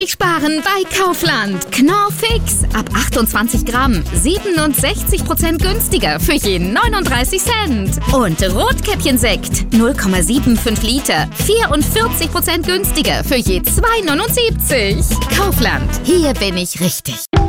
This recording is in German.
Sparen bei Kaufland. Knorr Fix. Ab 28 Gramm. 67% günstiger für je 39 Cent. Und Rotkäppchensekt. 0,75 Liter. 44% günstiger für je 2,79. Kaufland. Hier bin ich richtig.